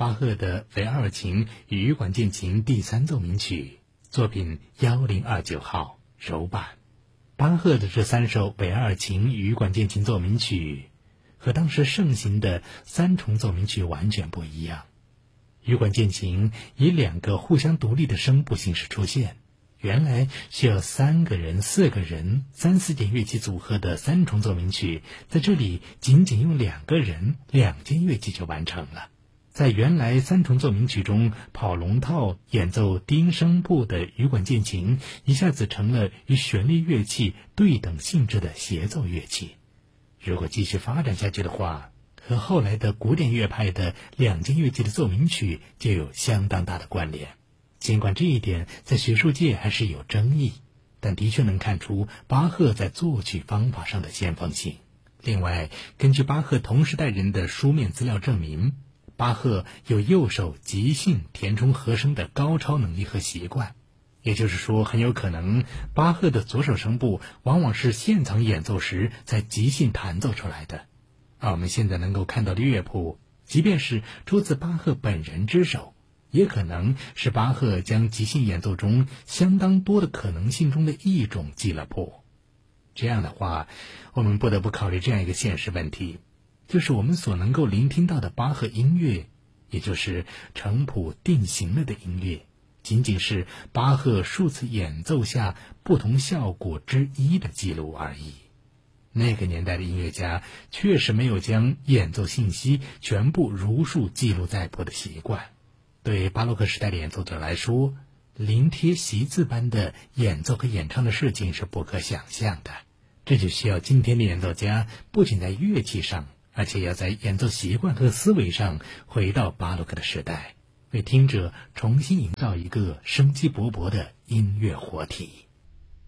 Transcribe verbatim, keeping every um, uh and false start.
巴赫的维尔琴与羽管键琴第三奏鸣曲，作品一零二九号柔版。巴赫的这三首维尔琴与羽管键琴奏鸣曲和当时盛行的三重奏鸣曲完全不一样。羽管键琴以两个互相独立的声部形式出现，原来需要三个人、四个人、三四件乐器组合的三重奏鸣曲，在这里仅仅用两个人、两件乐器就完成了。在原来三重奏鸣曲中，跑龙套演奏低音声部的羽管键琴一下子成了与旋律乐器对等性质的协奏乐器。如果继续发展下去的话，和后来的古典乐派的两件乐器的奏鸣曲就有相当大的关联。尽管这一点在学术界还是有争议，但的确能看出巴赫在作曲方法上的先锋性。另外，根据巴赫同时代人的书面资料证明，巴赫有右手即兴填充和声的高超能力和习惯，也就是说，很有可能巴赫的左手声部往往是现场演奏时在即兴弹奏出来的。而我们现在能够看到的乐谱，即便是出自巴赫本人之手，也可能是巴赫将即兴演奏中相当多的可能性中的一种记了谱。这样的话，我们不得不考虑这样一个现实问题，就是我们所能够聆听到的巴赫音乐，也就是成谱定型了的音乐，仅仅是巴赫数次演奏下不同效果之一的记录而已。那个年代的音乐家确实没有将演奏信息全部如数记录在谱的习惯。对巴洛克时代的演奏者来说，临帖习字般的演奏和演唱的事情是不可想象的。这就需要今天的演奏家不仅在乐器上，而且要在演奏习惯和思维上回到巴洛克的时代，为听者重新营造一个生机勃勃的音乐活体。